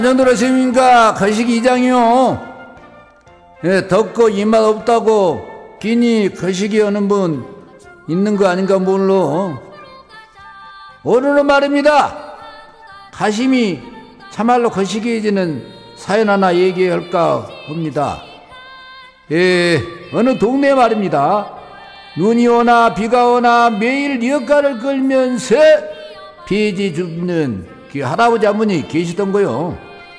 안녕들으십니까. 거시기 이장이요. 예, 덥고 입맛 없다고 끼니 거시기 하는 분 있는 거 아닌가 몰라. 오늘은 말입니다. 가심이 참말로 거시기해지는 사연 하나 얘기할까 합니다. 예, 어느 동네 말입니다. 눈이 오나 비가 오나 매일 여가를 끌면서 빚이 줍는 그 할아버지 한 분이 계시던 거요.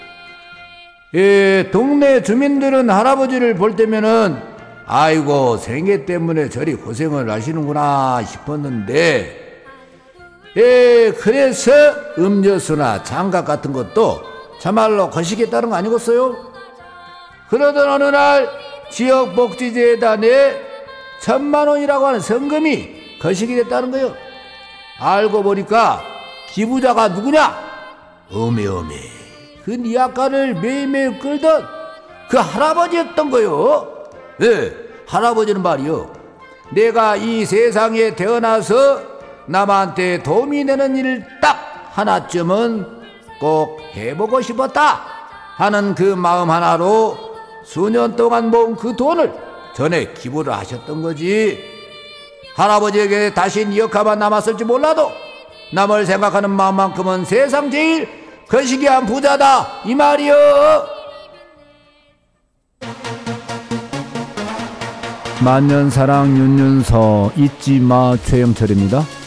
예, 동네 주민들은 할아버지를 볼 때면은 아이고 생계 때문에 저리 고생을 하시는구나 싶었는데, 예, 그래서 음료수나 장갑 같은 것도 참말로 거시기했다는 거 아니겠어요? 그러던 어느 날 지역복지재단에 1,000만 원이라고 하는 성금이 거시기 됐다는 거예요. 알고 보니까 기부자가 누구냐? 어메 그 니아까를 매일매일 끌던 그 할아버지였던 거요. 네, 할아버지는 말이요, 내가 이 세상에 태어나서 남한테 도움이 되는 일 딱 하나쯤은 꼭 해보고 싶었다 하는 그 마음 하나로 수년 동안 모은 그 돈을 전에 기부를 하셨던 거지. 할아버지에게 다시 니역가만 남았을지 몰라도 남을 생각하는 마음만큼은 세상 제일 거시기한 부자다 이 말이여. 만년사랑 윤윤서 잊지마 최영철입니다.